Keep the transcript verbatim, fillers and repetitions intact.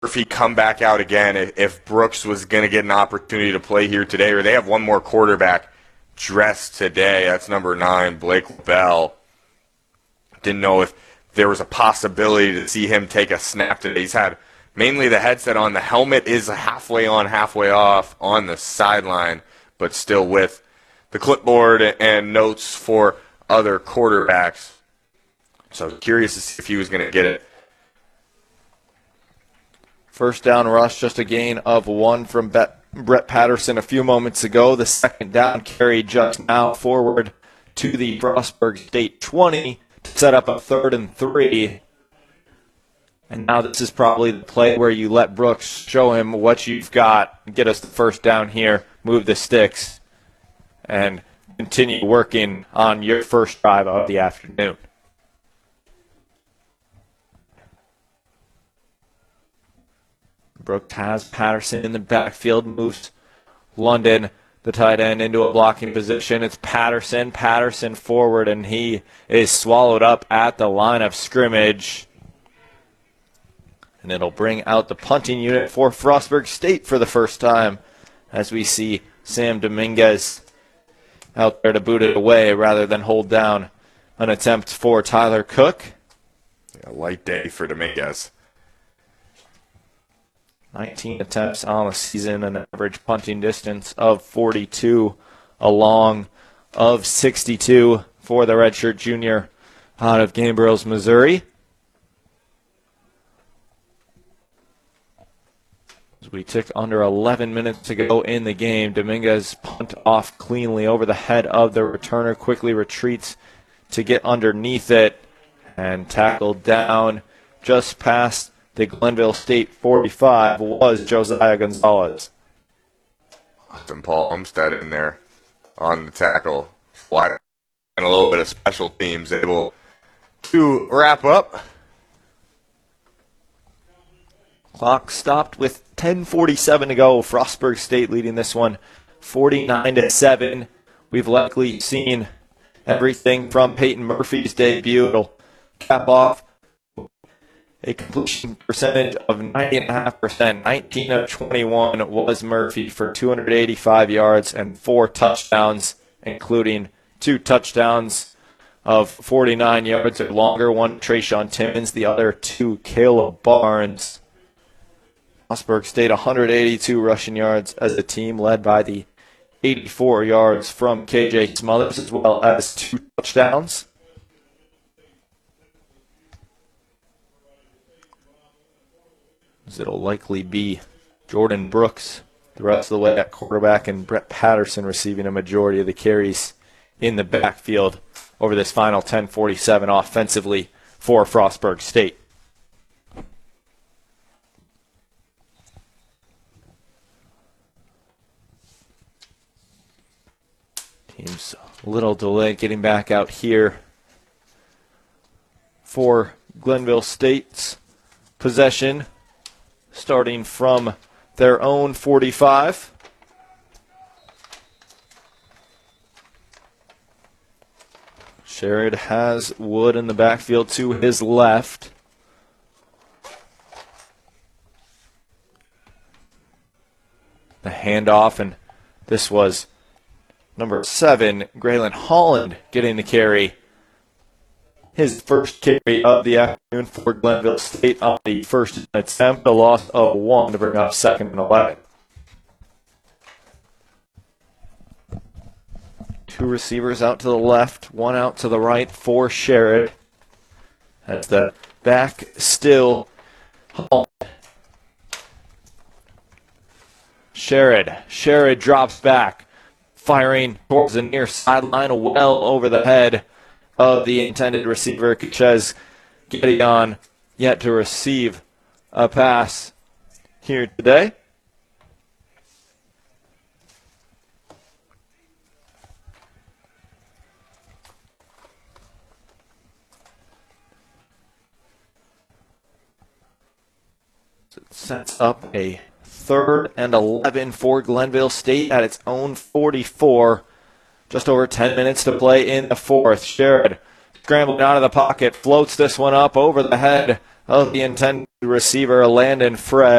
Murphy come back out again if Brooks was going to get an opportunity to play here today, or they have one more quarterback dressed today. That's number nine, Blake Bell. Didn't know if there was a possibility to see him take a snap today. He's had mainly the headset on. The helmet is halfway on, halfway off on the sideline, but still with the clipboard and notes for other quarterbacks. So curious to see if he was going to get it. First down rush, just a gain of one from Brett Patterson a few moments ago. The second down carry just now forward to the Frostburg State twenty to set up a third and three. And now this is probably the play where you let Brooks show him what you've got, get us the first down here, move the sticks, and continue working on your first drive of the afternoon. Brooks has Patterson in the backfield, moves London, the tight end, into a blocking position. It's Patterson, Patterson forward, and he is swallowed up at the line of scrimmage. And it'll bring out the punting unit for Frostburg State for the first time as we see Sam Dominguez out there to boot it away rather than hold down an attempt for Tyler Cook. A light day for Dominguez. nineteen attempts on the season, an average punting distance of forty-two, a long of sixty-two for the redshirt junior out of Gainbrills, Missouri. As we tick under eleven minutes to go in the game, Dominguez punt off cleanly over the head of the returner, quickly retreats to get underneath it, and tackled down just past the Glenville State forty-five was Josiah Gonzalez. And Paul Umstead in there on the tackle. And a little bit of special teams able to wrap up. Clock stopped with ten forty-seven to go. Frostburg State leading this one forty-nine to seven. We've likely seen everything from Peyton Murphy's debut. It'll cap off a completion percentage of ninety point five percent. nineteen of twenty-one was Murphy for two hundred eighty-five yards and four touchdowns, including two touchdowns of forty-nine yards or longer. One, Trayshawn Timmons, the other two, Caleb Barnes. Frostburg State, one hundred eighty-two rushing yards as a team, led by the eighty-four yards from K J Smothers, as well as two touchdowns. It'll likely be Jordan Brooks the rest of the way at quarterback, and Brett Patterson receiving a majority of the carries in the backfield over this final ten forty-seven offensively for Frostburg State. Team's a little delay getting back out here for Glenville State's possession, starting from their own forty-five. Sherrod has Wood in the backfield to his left. The handoff, and this was number seven, Graylin Holland, getting the carry. His first carry of the afternoon for Glenville State on the first attempt, a loss of one to bring up second and eleven. Two receivers out to the left, one out to the right for Sherrod. As the back still Holland. Sherrod. Sherrod drops back, firing towards the near sideline, well over the head of the intended receiver, Chez Gideon, yet to receive a pass here today. So it sets up a third and eleven for Glenville State at its own forty-four. Just over ten minutes to play in the fourth. Sherrod scrambling out of the pocket, floats this one up over the head of the intended receiver, Landon Fred.